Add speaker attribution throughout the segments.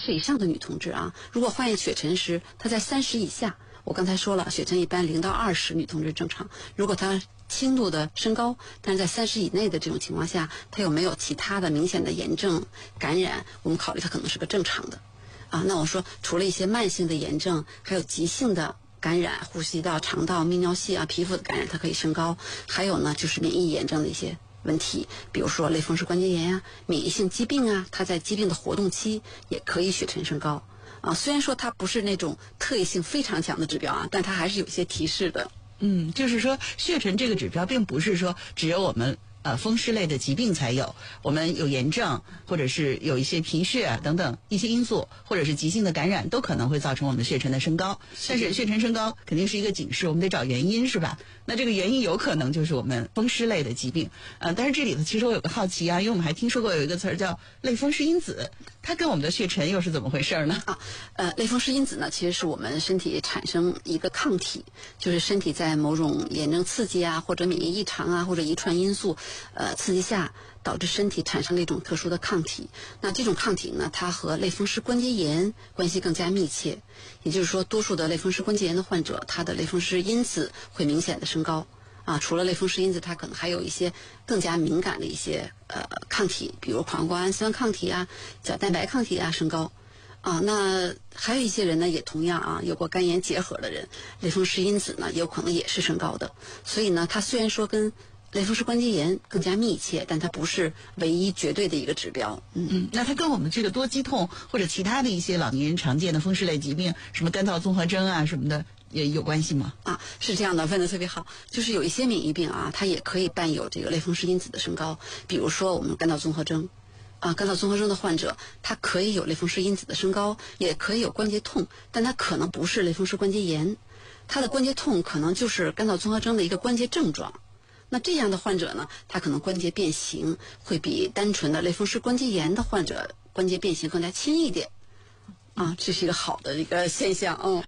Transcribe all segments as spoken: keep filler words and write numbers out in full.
Speaker 1: 十以上的女同志啊，如果化验血沉时她在三十以下，我刚才说了，血沉一般零到二十女同志正常。如果她轻度的升高，但是在三十以内的这种情况下，她有没有其他的明显的炎症感染，我们考虑她可能是个正常的。啊，那我说除了一些慢性的炎症，还有急性的感染，呼吸道、肠道、泌尿系啊、皮肤的感染，它可以升高。还有呢，就是免疫炎症的一些问题，比如说类风湿关节炎啊、免疫性疾病啊，它在疾病的活动期也可以血沉升高。啊，虽然说它不是那种特异性非常强的指标啊，但它还是有些提示的。
Speaker 2: 嗯，就是说血沉这个指标并不是说只有我们呃风湿类的疾病才有，我们有炎症或者是有一些贫血啊等等一些因素，或者是急性的感染都可能会造成我们的血沉的升高。但是血沉升高肯定是一个警示，我们得找原因，是吧？那这个原因有可能就是我们风湿类的疾病。呃，但是这里头其实我有个好奇啊，因为我们还听说过有一个词儿叫类风湿因子，它跟我们的血沉又是怎么回事呢？
Speaker 1: 啊，呃，类风湿因子呢，其实是我们身体产生一个抗体，就是身体在某种炎症刺激啊，或者免疫异常啊，或者遗传因素呃刺激下，导致身体产生了一种特殊的抗体。那这种抗体呢，它和类风湿关节炎关系更加密切。也就是说，多数的类风湿关节炎的患者，他的类风湿因子会明显的升高。啊，除了类风湿因子，它可能还有一些更加敏感的一些呃抗体，比如膀胱氨酸抗体啊、角蛋白抗体啊升高。啊，那还有一些人呢，也同样啊，有过肝炎结核的人，类风湿因子呢，有可能也是升高的。所以呢，它虽然说跟类风湿关节炎更加密切，但它不是唯一绝对的一个指标。
Speaker 2: 嗯嗯，那它跟我们这个多肌痛或者其他的一些老年人常见的风湿类疾病，什么肝燥综合征啊什么的，也有关系吗？
Speaker 1: 啊，是这样的，问得特别好。就是有一些免疫病啊，它也可以伴有这个类风湿因子的升高，比如说我们肝燥综合征。啊，肝燥综合征的患者，他可以有类风湿因子的升高，也可以有关节痛，但他可能不是类风湿关节炎，他的关节痛可能就是肝燥综合征的一个关节症状。那这样的患者呢，他可能关节变形会比单纯的类风湿关节炎的患者关节变形更加轻一点。啊，这是一个好的一个现象。嗯。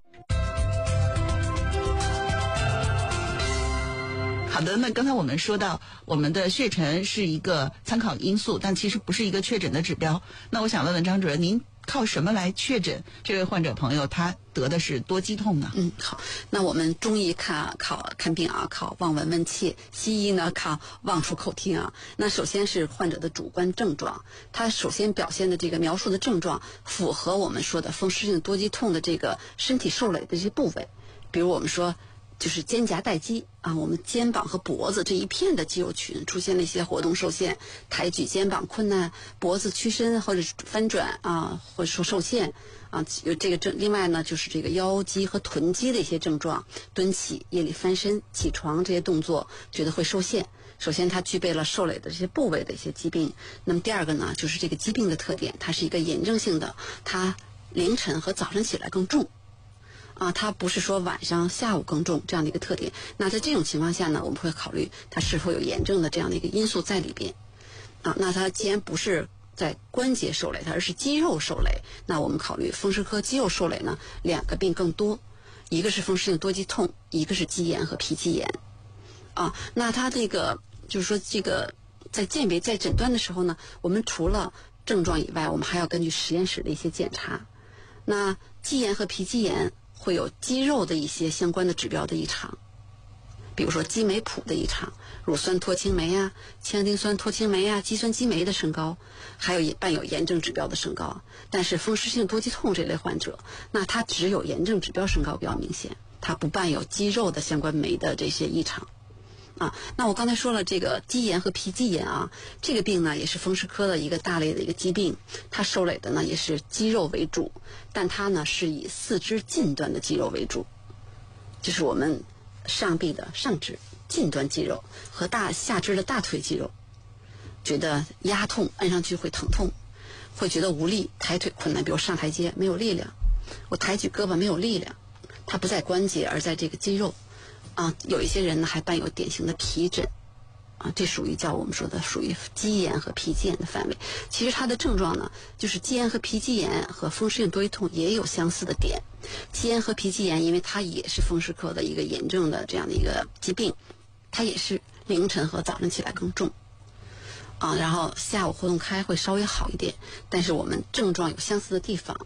Speaker 2: 好的，那刚才我们说到我们的血沉是一个参考因素，但其实不是一个确诊的指标。那我想问问张主任，您靠什么来确诊这位患者朋友他得的是多肌痛呢？
Speaker 1: 嗯，好，那我们中医看考看病啊，考望闻问切；西医呢考望触口听啊。那首先是患者的主观症状，他首先表现的这个描述的症状符合我们说的风湿性多肌痛的这个身体受累的这些部位，比如我们说。就是肩胛带肌啊，我们肩膀和脖子这一片的肌肉群出现了一些活动受限，抬举肩膀困难，脖子屈伸或者翻转啊，或者说受限啊，有这个症。另外呢，就是这个腰肌和臀肌的一些症状，蹲起、夜里翻身、起床这些动作觉得会受限。首先，它具备了受累的这些部位的一些疾病。那么第二个呢，就是这个疾病的特点，它是一个炎症性的，它凌晨和早上起来更重。啊，它不是说晚上、下午更重这样的一个特点。那在这种情况下呢，我们会考虑它是否有炎症的这样的一个因素在里边。啊，那它既然不是在关节受累，它而是肌肉受累，那我们考虑风湿科肌肉受累呢，两个病更多，一个是风湿性多肌痛，一个是肌炎和皮肌炎。啊，那它这个就是说这个在鉴别在诊断的时候呢，我们除了症状以外，我们还要根据实验室的一些检查。那肌炎和皮肌炎会有肌肉的一些相关的指标的异常，比如说肌酶谱的异常，乳酸脱氢酶啊、羟丁酸脱氢酶啊、肌酸激酶的升高，还有伴有炎症指标的升高。但是风湿性多肌痛这类患者，那它只有炎症指标升高比较明显，它不伴有肌肉的相关酶的这些异常。啊，那我刚才说了这个肌炎和皮肌炎啊，这个病呢也是风湿科的一个大类的一个疾病，它受累的呢也是肌肉为主，但它呢是以四肢近端的肌肉为主，就是我们上臂的上肢近端肌肉和大下肢的大腿肌肉，觉得压痛，按上去会疼痛，会觉得无力，抬腿困难，比如上台阶没有力量，我抬举胳膊没有力量，它不在关节而在这个肌肉。啊，有一些人呢还伴有典型的皮疹，啊，这属于叫我们说的属于肌炎和皮肌炎的范围。其实它的症状呢，就是肌炎和皮肌炎和风湿性多肌痛也有相似的点。肌炎和皮肌炎，因为它也是风湿科的一个炎症的这样的一个疾病，它也是凌晨和早上起来更重，啊，然后下午活动开会稍微好一点，但是我们症状有相似的地方。